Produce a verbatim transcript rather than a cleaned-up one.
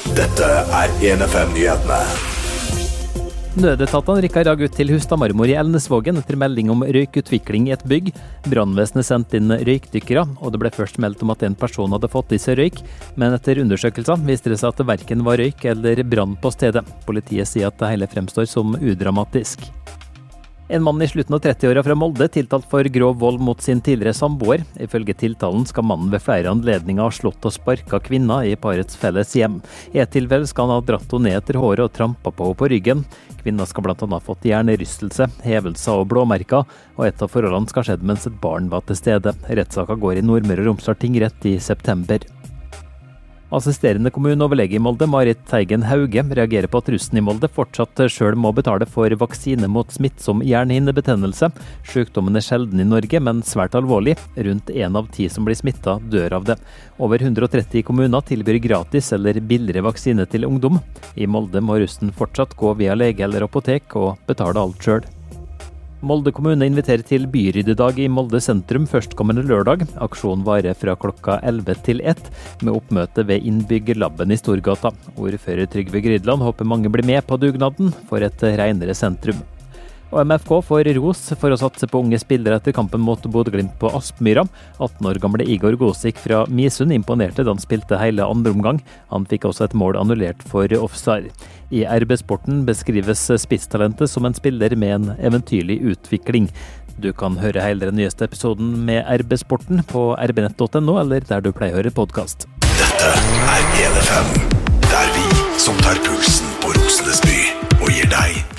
Dette er en F M-nyhetene. Nødetatene rykket i dag ut til Hustad Marmor i Elnesvågen etter melding om røykutvikling i et bygg. Brannvesenet sendte inn røykdykkere, og det ble først meldt om at en person hadde fått i seg røyk, men etter undersøkelser viste det seg at det verken var røyk eller brann på stedet. Politiet sier at det hele fremstår som udramatisk. En mann i slutten av trettiåra fra Molde tiltalt for grov vold mot sin tidligere samboer. Ifølge tiltalen skal mannen ved flere anledninger ha slått og sparka kvinna i parets felles hjem. I et tilfelle skal han ha dratt henne ned etter håret og trampa på henne på ryggen. Kvinna skal blant annet ha fått hjernerystelse, hevelser og blåmerker, og et av forholdene skal ha skjedd mens et barn var til stede. Rettssaken går i Nordmøre og Romsdal tingrett i september. Assisterende kommuneoverlege i Molde, Marit Teigen Hauge, reagerer på at russen i Molde fortsatt selv må betale for vaksine mot smittsom hjernehinnebetennelse. Sykdommen er sjelden i Norge, men svært alvorlig. Rundt en av ti som blir smittet dør av det. Over hundre og tretti kommuner tilbyr gratis eller billigere vaksine til ungdom. I Molde må russen fortsatt gå via lege eller apotek og betale alt selv. Molde kommune inviterer til byryddedag i Molde sentrum førstkommende lørdag. Aksjonen varer fra klokka elleve til ett, med oppmøte ved innbyggerlabben i Storgata. Ordfører Trygve Grydland håper mange blir med på dugnaden for et renere sentrum. Og M F K får ros for å satse på unge spillere etter kampen mot Bodø-Glimt på Aspmyra. atten år gamle Igor Gosik fra Misund imponerte da han spilte hele andre omgang. Han fikk også et mål annullert for offside. I R B-sporten beskrives spisstalentet som en spiller med en eventyrlig utvikling. Du kan høre hele den nyeste episoden med R B-sporten på r b nett punktum no eller der du pleier å høre podcast. Dette er en F M, der vi som tar pulsen på Rosenes by og gir deg